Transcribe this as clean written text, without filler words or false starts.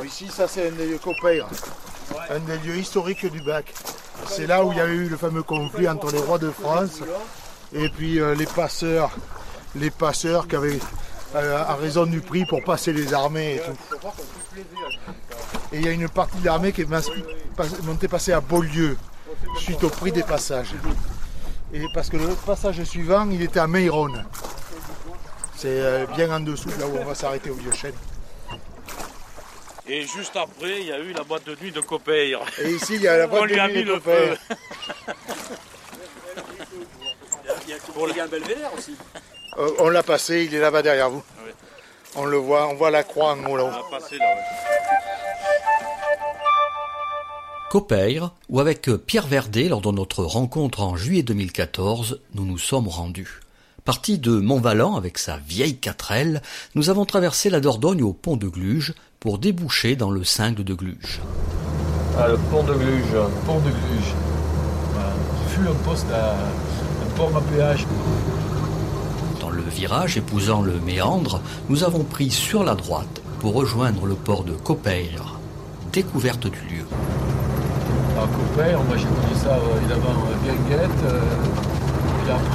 ici, ça c'est un des lieux Copaire, un des lieux historiques du Bac. C'est là où il y a eu le fameux conflit entre les rois de France et puis les passeurs qui avaient à raison du prix pour passer les armées et tout. Et il y a une partie de l'armée qui est montée passer à Beaulieu suite au prix des passages. Et parce que le passage suivant, il était à Meyronne. C'est bien en dessous de là où on va s'arrêter au Vieux-Chêne. Et juste après, il y a eu la boîte de nuit de Copaire. Et ici, il y a la boîte de nuit de Copaire. Il y a un belvédère aussi. On l'a passé, il est là-bas derrière vous. Oui. On le voit, on voit la croix en haut là-haut. On l'a passé là, ouais. Copaire, où avec Pierre Verdet, lors de notre rencontre en juillet 2014, nous nous sommes rendus. Partis de Montvalent avec sa vieille 4L, nous avons traversé la Dordogne au pont de Gluge pour déboucher dans le cingle de Gluge. Ah, le pont de Gluge. Pont de Gluge. Voilà. Ce fut un poste un port à péage. Dans le virage épousant le méandre, nous avons pris sur la droite pour rejoindre le port de Copaire. Découverte du lieu. À Copaire, moi j'ai connu ça évidemment Guinguette, puis après